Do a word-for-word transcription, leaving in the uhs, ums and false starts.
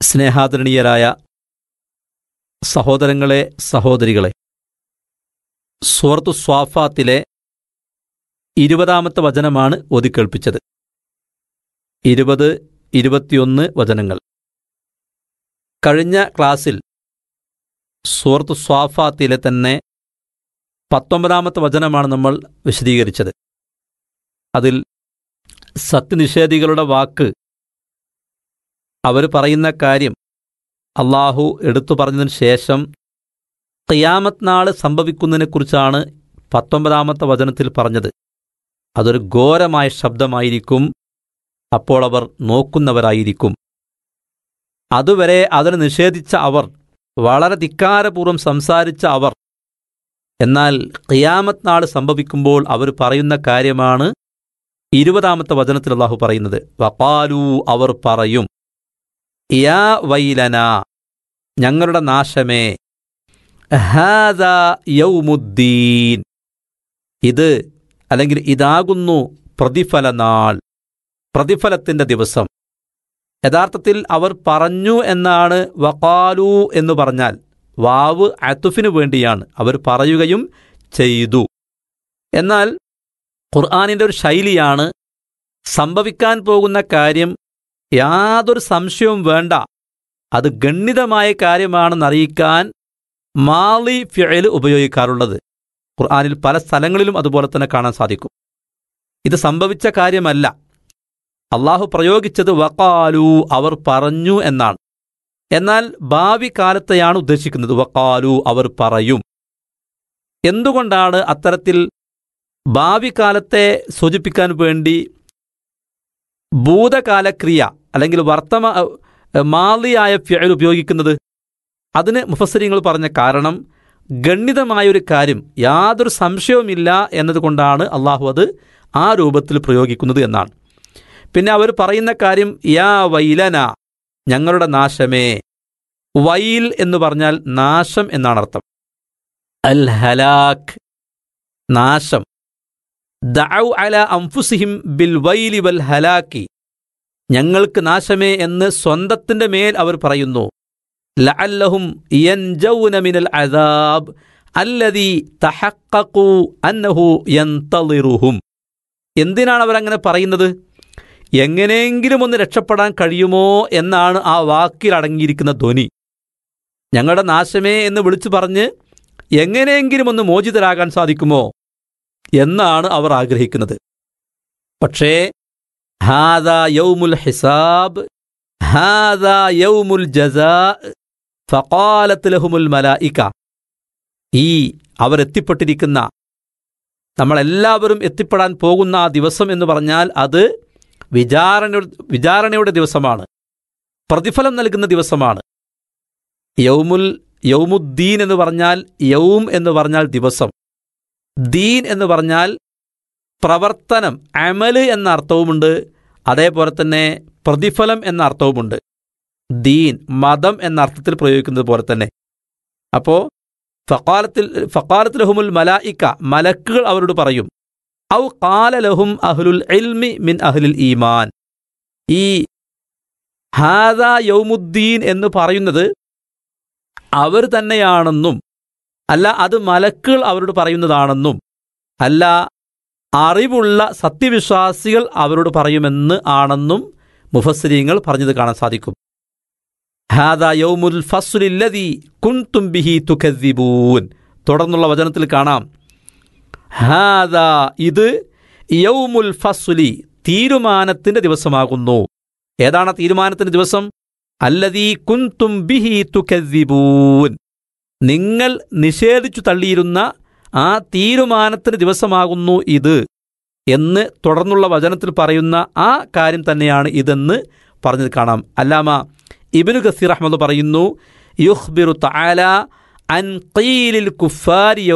സ്നേഹാദരണീയരായ സഹോദരങ്ങളെ, സഹോദരികളെ, സൂറത്തു സ്വാഫാത്തിലെ ഇരുപതാമത്തെ വചനമാണ് ഓതിക്കേൾപ്പിച്ചത്. ഇരുപത് ഇരുപത്തിയൊന്ന് വചനങ്ങൾ. കഴിഞ്ഞ ക്ലാസ്സിൽ സൂറത്തു സ്വാഫാത്തിലെ തന്നെ പത്തൊമ്പതാമത്തെ വചനമാണ് നമ്മൾ വിശദീകരിച്ചത്. അതിൽ സത്യനിഷേധികളുടെ വാക്ക്, അവർ പറയുന്ന കാര്യം അള്ളാഹു എടുത്തു പറഞ്ഞതിന് ശേഷം ഖിയാമത്ത് നാൾ സംഭവിക്കുന്നതിനെക്കുറിച്ചാണ് പത്തൊമ്പതാമത്തെ വചനത്തിൽ പറഞ്ഞത്. അതൊരു ഘോരമായ ശബ്ദമായിരിക്കും, അപ്പോൾ അവർ നോക്കുന്നവരായിരിക്കും. അതുവരെ അതിനെ നിഷേധിച്ച അവർ, വളരെ ധിക്കാരപൂർവ്വം സംസാരിച്ച അവർ, എന്നാൽ ഖിയാമത്ത് നാൾ സംഭവിക്കുമ്പോൾ അവർ പറയുന്ന കാര്യമാണ് ഇരുപതാമത്തെ വചനത്തിൽ അള്ളാഹു പറയുന്നത്. വഖാലൂ, അവർ പറയും, യാ വൈലന, ഞങ്ങളുടെ നാശമേ, ഹാദാ യൗമുദ്ദീൻ, ഇത് അല്ലെങ്കിൽ ഇതാകുന്നു പ്രതിഫലനാൾ, പ്രതിഫലത്തിൻ്റെ ദിവസം. യഥാർത്ഥത്തിൽ അവർ പറഞ്ഞു എന്നാണ് വഖാലൂ എന്ന് പറഞ്ഞാൽ. വാവ് അത്തുഫിനു വേണ്ടിയാണ്, അവർ പറയുകയും ചെയ്തു. എന്നാൽ ഖുർആനിൻ്റെ ഒരു ശൈലിയാണ്, സംഭവിക്കാൻ പോകുന്ന കാര്യം യാതൊരു സംശയവും വേണ്ട, അത് ഗണ്യമായ കാര്യമാണെന്നറിയിക്കാൻ മാളി ഫിഅൽ ഉപയോഗിക്കാറുള്ളത്. ഖുർആനിൽ പല സ്ഥലങ്ങളിലും അതുപോലെ തന്നെ കാണാൻ സാധിക്കും. ഇത് സംഭവിച്ച കാര്യമല്ല, അള്ളാഹു പ്രയോഗിച്ചത് വഖാലൂ, അവർ പറഞ്ഞു എന്നാണ്. എന്നാൽ ഭാവി കാലത്തെയാണ് ഉദ്ദേശിക്കുന്നത്. വഖാലൂ, അവർ പറയും. എന്തുകൊണ്ടാണ് അത്തരത്തിൽ ഭാവി കാലത്തെ സൂചിപ്പിക്കാൻ വേണ്ടി ഭൂതകാലക്രിയ അല്ലെങ്കിൽ വർത്തമ മാളിയായ ഫിഅൽ ഉപയോഗിക്കുന്നത്? അതിന് മുഫസ്സിരീങ്ങൾ പറഞ്ഞ കാരണം, ഗണ്യമായൊരു കാര്യം യാതൊരു സംശയവുമില്ല എന്നതുകൊണ്ടാണ് അള്ളാഹു അത് ആ രൂപത്തിൽ പ്രയോഗിക്കുന്നത് എന്നാണ്. പിന്നെ അവർ പറയുന്ന കാര്യം യാ വൈലന, ഞങ്ങളുടെ നാശമേ. വൈൽ എന്ന് പറഞ്ഞാൽ നാശം എന്നാണ് അർത്ഥം. അൽ ഹലാക്ക്, നാശം. ദഅഉ അലാ അൻഫുസിഹിം ബിൽ വൈലി വൽ ഹലാക്കി, ഞങ്ങൾക്ക് നാശമേ എന്ന് സ്വന്തത്തിൻ്റെ മേൽ അവർ പറയുന്നു. ലഅല്ലഹും യൻജൗന മിനൽ അദാബ് അല്ലദീ തഹഖഖു അന്നഹു യന്തളിറുഹും. എന്തിനാണ് അവരങ്ങനെ പറയുന്നത്? എങ്ങനെയെങ്കിലും ഒന്ന് രക്ഷപ്പെടാൻ കഴിയുമോ എന്നാണ് ആ വാക്കിൽ അടങ്ങിയിരിക്കുന്ന ധ്വനി. ഞങ്ങളുടെ നാശമേ എന്ന് വിളിച്ചു പറഞ്ഞ് എങ്ങനെയെങ്കിലും ഒന്ന് മോചിതരാകാൻ സാധിക്കുമോ എന്നാണ് അവർ ആഗ്രഹിക്കുന്നത്. പക്ഷേ ഹാദാ യൗമുൽ ഹിസാബ്, ഹാദാ യൗമുൽ ജസാ ഫഖാലത് ലഹുമുൽ മലായിക, ഈ അവരെത്തിപ്പെട്ടിരിക്കുന്ന, നമ്മളെല്ലാവരും എത്തിപ്പെടാൻ പോകുന്ന ആ ദിവസം എന്ന് പറഞ്ഞാൽ അത് വിചാരണ വിചാരണയുടെ ദിവസമാണ്, പ്രതിഫലം നൽകുന്ന ദിവസമാണ്. യൗമുൽ യൗമുദ്ദീൻ എന്ന് പറഞ്ഞാൽ, യൗം എന്ന് പറഞ്ഞാൽ ദിവസം, ദീൻ എന്ന് പറഞ്ഞാൽ പ്രവർത്തനം, അമല് എന്ന അർത്ഥവുമുണ്ട്, അതേപോലെ തന്നെ പ്രതിഫലം എന്ന അർത്ഥവുമുണ്ട്. ദീൻ മതം എന്ന അർത്ഥത്തിൽ പ്രയോഗിക്കുന്നത് പോലെ തന്നെ. അപ്പോൾ ഫഖാലത്തിൽ ഫഖാലത്ത് ലഹുമുൽ മലായിക, മലക്കുകൾ അവരോട് പറയും. ഔ ഖാല ലഹും അഹ്ലുൽ ഇൽമി മിൻ അഹ്ലിൽ ഈമാൻ, ഈ ഹാദാ യൗമുദ്ദീൻ എന്ന് പറയുന്നത് അവർ തന്നെയാണെന്നും അല്ല, അത് മലക്കുകൾ അവരോട് പറയുന്നതാണെന്നും അല്ല, അറിവുള്ള സത്യവിശ്വാസികൾ അവരോട് പറയുമെന്ന് ആണെന്നും മുഫസ്സിരീങ്ങൾ പറഞ്ഞത് കാണാൻ സാധിക്കും. ഹാദാ യൗമുൽ ഫസ്ലി അല്ലദീ കുൻതും ബിഹി തുകദ്ദിബൂൻ. തുടർന്നുള്ള വചനത്തിൽ കാണാം, ഹാദാ, ഇത്, യൗമുൽ ഫസ്ലി, തീരുമാനത്തിന്റെ ദിവസമാകുന്നു. ഏതാണ് തീരുമാനത്തിന്റെ ദിവസം? അല്ലദീ കുൻതും ബിഹി തുകദ്ദിബൂൻ, നിങ്ങൾ നിഷേധിച്ചു തള്ളിയിരുന്ന ആ തീരുമാനത്തിന്റെ ദിവസമാകുന്നു ഇത് എന്ന് തുടർന്നുള്ള വചനത്തിൽ പറയുന്ന ആ കാര്യം തന്നെയാണ് ഇതെന്ന് പറഞ്ഞത് കാണാം. അല്ലാമ ഇബ്നു കസീർ റഹ്മത്തുള്ളാഹി പറയുന്നു, യുഖ്ബിറു തആല അൻ ഖീലിൽ കുഫാരി